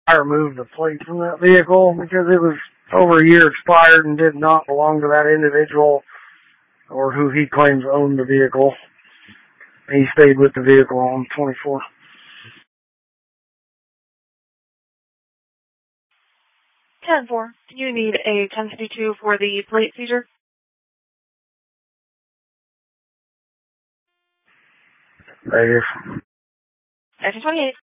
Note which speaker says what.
Speaker 1: I removed the plate from that vehicle because it was over a year expired and did not belong to that individual or who he claims owned the vehicle. He stayed with the vehicle on 24.
Speaker 2: (10-4). You need a 1052 for the plate seizure.
Speaker 1: Negative.
Speaker 2: Action 28.